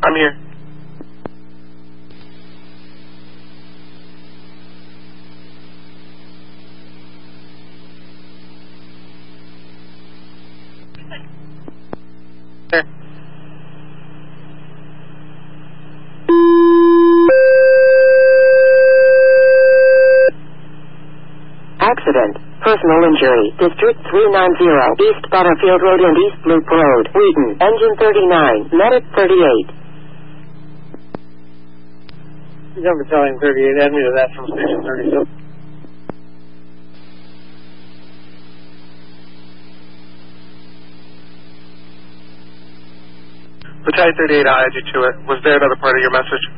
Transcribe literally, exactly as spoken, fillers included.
I'm here. There. Accident. Personal injury. District three ninety. East Butterfield Road and East Loop Road. Wheaton. Engine thirty-nine. Medic thirty-eight. Number telling thirty-eight. Add me to that from station thirty-seven. Battalion thirty-eight, I'll add you to it. Was there another part of your message?